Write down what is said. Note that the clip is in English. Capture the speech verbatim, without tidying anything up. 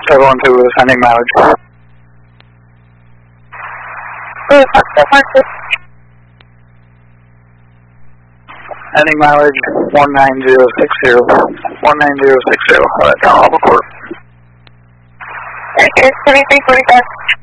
Everyone two is sending mileage. Ending mileage one nine zero six zero. one nine zero six zero. Alright, down all the court. Okay, seventy-three forty-five.